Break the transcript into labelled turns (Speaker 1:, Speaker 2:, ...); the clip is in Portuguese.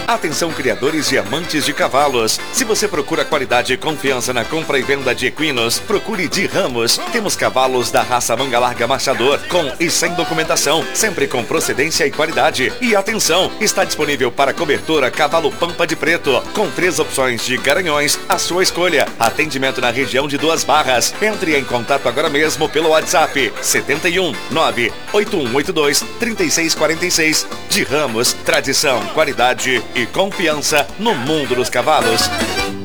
Speaker 1: Atenção, criadores e amantes de cavalos. Se você procura qualidade e confiança na compra e venda de equinos, procure de Ramos. Temos cavalos da raça manga larga marchador, com e sem documentação, sempre com procedência e qualidade. E atenção, está disponível para cobertura cavalo pampa de preto, com 3 opções de garanhões, a sua escolha. Atendimento na região de Duas Barras. Entre em contato agora mesmo pelo WhatsApp 71 98182 3646. De Ramos, tradição, qualidade e confiança no mundo dos cavalos.